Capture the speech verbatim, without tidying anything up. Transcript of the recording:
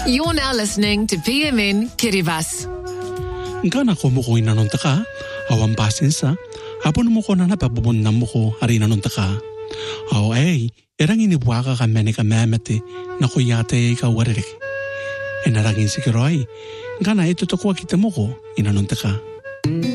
You're now listening to P M N Kiribati. Ngana ko mo ko inanonta ka, awan pasensa, apon mo ko na napapabon na mo ko ari inanonta ka. Aw ay, erang inibuaka ka mene ka mamete na ko yate ka waririk. Enaragin si Kiroy, ngana ito to ko kita mo ko inanonta ka.